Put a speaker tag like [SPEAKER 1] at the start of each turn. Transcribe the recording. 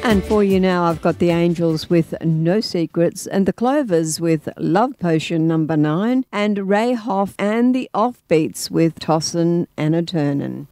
[SPEAKER 1] And for you now, I've got the Angels with No Secrets and the Clovers with Love Potion number 9 and Ray Hoff and the Offbeats with Tossin and a Turnin'.